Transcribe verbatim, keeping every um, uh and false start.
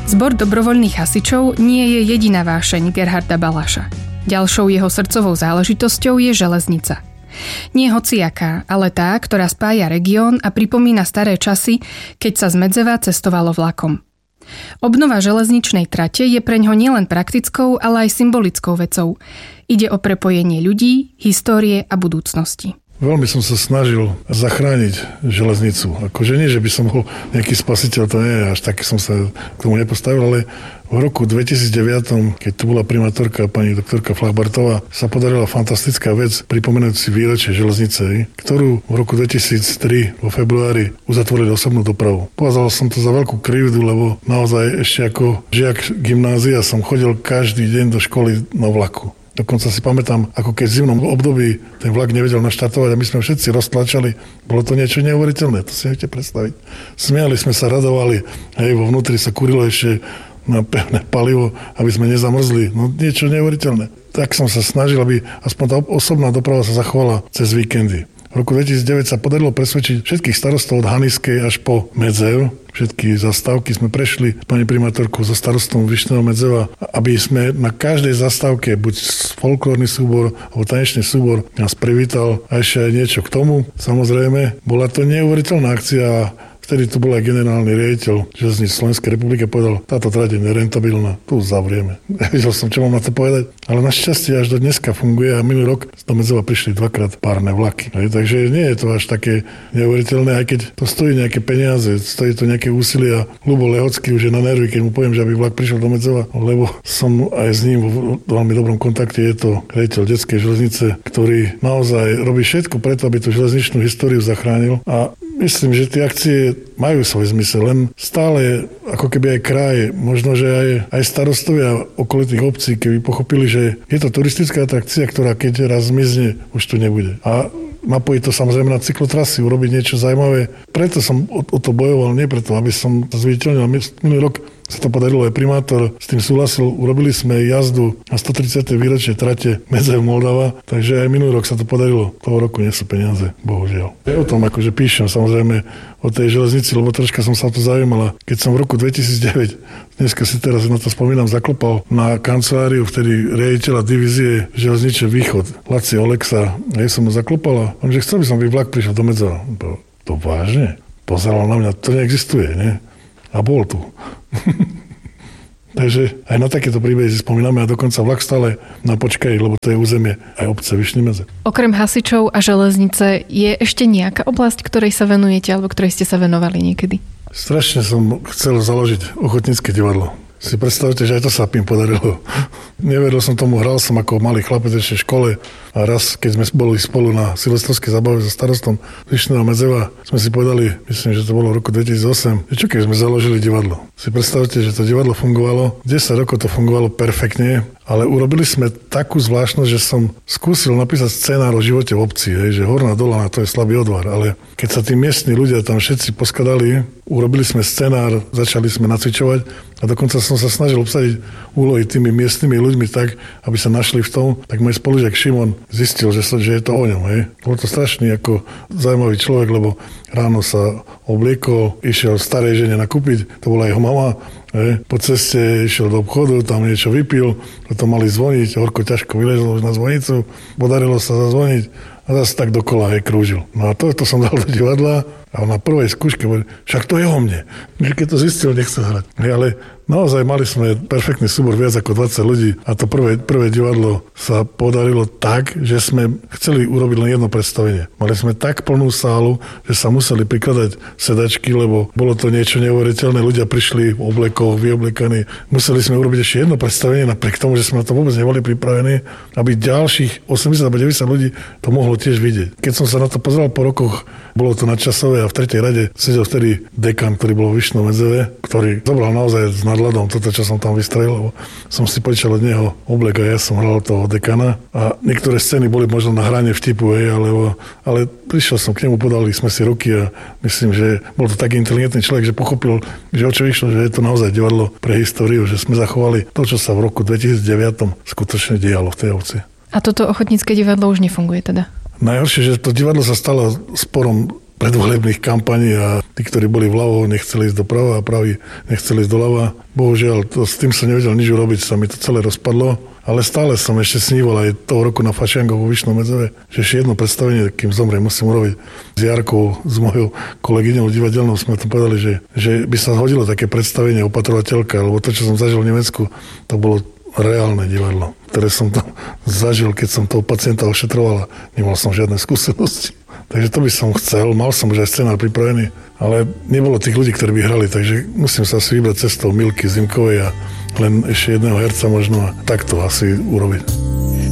Zbor dobrovoľných hasičov nie je jediná vášeň Gerharda Baláša. Ďalšou jeho srdcovou záležitosťou je železnica. Nie hociaká, ale tá, ktorá spája región a pripomína staré časy, keď sa z Medzeva cestovalo vlakom. Obnova železničnej trate je preňho nielen praktickou, ale aj symbolickou vecou. Ide o prepojenie ľudí, histórie a budúcnosti. Veľmi som sa snažil zachrániť železnicu. Akože nie, že by som bol nejaký spasiteľ, to nie, až taký som sa k tomu nepostavil, ale v roku dvetisícdeväť, keď tu bola primátorka pani doktorka Flachbartová, sa podarila fantastická vec pripomenúť si výročie železnice, ktorú v roku dvetisíctri vo februári uzatvorili osobnú dopravu. Považoval som to za veľkú krivdu, lebo naozaj ešte ako žiak gymnázia som chodil každý deň do školy na vlaku. Dokonca si pamätám, ako keď v zimnom období ten vlak nevedel naštartovať a my sme všetci roztlačali. Bolo to niečo neuveriteľné, to si viete predstaviť. Smiali sme sa, radovali, hej, vo vnútri sa kurilo ešte na pevné palivo, aby sme nezamrzli. No niečo neuveriteľné. Tak som sa snažil, aby aspoň tá osobná doprava sa zachovala cez víkendy. V roku dvetisícdeväť sa podarilo presvedčiť všetkých starostov od Haniskej až po Medzev. Všetky zastávky sme prešli s pani primátorkou so starostom Vyšného Medzeva, aby sme na každej zastávke, buď folklórny súbor alebo tanečný súbor, nás privítal a ešte aj niečo k tomu. Samozrejme, bola to neuveriteľná akcia. Vtedy tu bol aj generálny riaditeľ železníc Slovenskej republiky, povedal, táto trať je nerentabilná, tu zavrieme. Nevedel som, čo mám na to povedať, ale našťastie až do dneska funguje a minulý rok do Medzeva prišli dvakrát párne vlaky. Hej, takže nie je to až také neuveriteľné, aj keď to stojí nejaké peniaze, stojí to nejaké úsilie a Ľubo Lehocký už je na nervy, keď mu poviem, že aby vlak prišiel do Medzeva, lebo som aj s ním v veľmi dobrom kontakte, je to riaditeľ detskej železnice, ktorý naozaj robí všetko preto, aby tú železničnú históriu zachránil a myslím, že tie akcie majú svoj zmysel, len stále ako keby aj kraj, možno, že aj, aj starostovia okolitých obcí, keby pochopili, že je to turistická atrakcia, ktorá keď raz zmizne, už tu nebude. A napojiť to samozrejme na cyklotrasy, urobiť niečo zaujímavé. Preto som o, o to bojoval, nie preto, aby som zviditeľnil. Minulý rok sa to podarilo, aj primátor s tým súhlasil. Urobili sme jazdu na stotridsiate výročie trate Medzev Moldava, takže aj minulý rok sa to podarilo. Toho roku nie sú peniaze, bohužiaľ. Ja o tom akože píšem, samozrejme o tej železnici, lebo troška som sa o to zaujímala. Keď som v roku dvetisícdeväť, dneska si teraz na to spomínam, zaklopal na kanceláriu vtedy riaditeľa divízie železniče Východ, Laci Oleksa, a ja som mu zaklopala, on že chcel by som, aby vlak prišiel do Medzeva. To vážne? Pozeral na mňa, to neexistuje, nie? A bol tu. Takže aj na takéto príbehy si spomíname a dokonca vlak stále na počkaji, lebo to je územie aj obce Vyšný Medzev. Okrem hasičov a železnice je ešte nejaká oblasť, ktorej sa venujete alebo ktorej ste sa venovali niekedy? Strašne som chcel založiť ochotnícke divadlo. Si predstavte, že aj to sa im podarilo. Neveril som tomu, hral som ako malý chlapec ešte v škole a raz, keď sme boli spolu na silvestrovskej zábave so starostom Vyšného Medzeva, sme si povedali, myslím, že to bolo v roku dvetisícosem, že čo keď sme založili divadlo. Si predstavte, že to divadlo fungovalo, desať rokov to fungovalo perfektne, ale urobili sme takú zvláštnosť, že som skúsil napísať scenár o živote v obci, hej, že Horná Dolana, to je slabý odvar, ale keď sa tí miestni ľudia tam všetci poskladali, urobili sme scenár, začali sme nacvičovať a dokonca som sa snažil obsadiť úlohy tými miestnymi ľuďmi tak, aby sa našli v tom, tak môj spolužiak Šimon zistil, že, som, že je to o ňom. Hej. Bol to strašný ako zaujímavý človek, lebo ráno sa obliekol, išiel starej žene nakúpiť, to bola jeho mama. Hej. Po ceste išiel do obchodu, tam niečo vypil, to mali zvoniť, horko ťažko vylezol už na zvonicu, podarilo sa zazvoniť a zase tak dokola aj krúžil. No a to, to som dal do divadla a na prvej skúške povedal, však to je o mne. Keď to zistil, nechce hrať. Hej, ale naozaj mali sme perfektný súbor, viac ako dvadsať ľudí a to prvé, prvé divadlo sa podarilo tak, že sme chceli urobiť len jedno predstavenie. Mali sme tak plnú sálu, že sa museli prikladať sedačky, lebo bolo to niečo neuveriteľné. Ľudia prišli v oblekoch, vyoblekaní. Museli sme urobiť ešte jedno predstavenie, napriek tomu, že sme na to vôbec neboli pripravení, aby ďalších osemdesiat alebo deväťdesiat ľudí to mohlo tiež vidieť. Keď som sa na to pozeral po rokoch, bolo to nadčasové a v tretej rade sedel vtedy dekan, ktorý bol v Vyšnom Medzeve, ktorý zobral naozaj s nadhľadom toto, čo som tam vystrelil, lebo som si počal od neho oblek a ja som hral toho dekana a niektoré scény boli možno na hrane vtipu, hej, alebo, ale prišiel som k nemu, podali sme si ruky a myslím, že bol to taký inteligentný človek, že pochopil, že o čo išlo, že je to naozaj divadlo pre históriu, že sme zachovali to, čo sa v roku dvetisícdeväť skutočne dialo v tej obci. A toto ochotnícke divadlo už nefunguje teda? Najhoršie, že to divadlo sa stalo sporom predvolebných kampaní a tí, ktorí boli vľavo, nechceli ísť doprava a praví nechceli ísť doľava. Bohužiaľ, to, s tým som nevedel nič urobiť, sa mi to celé rozpadlo, ale stále som ešte sníval aj toho roku na Fašiangoch vo Vyšnom Medzeve, že ešte jedno predstavenie, kým zomriem, musím urobiť s Jarkou, s mojou kolegyňou divadelnou, sme to povedali, že, že by sa hodilo také predstavenie Opatrovateľka, lebo to, čo som zažil v Nemecku, to bolo reálne divadlo, ktoré som tam zažil, keď som toho pacienta ošetroval a nemal som žiadne skúsenosti. Takže to by som chcel, mal som už aj scenár pripravený, ale nebolo tých ľudí, ktorí by hrali, takže musím sa asi vybrať cestou Milky Zimkovej a len ešte jedného herca možno a takto asi urobiť.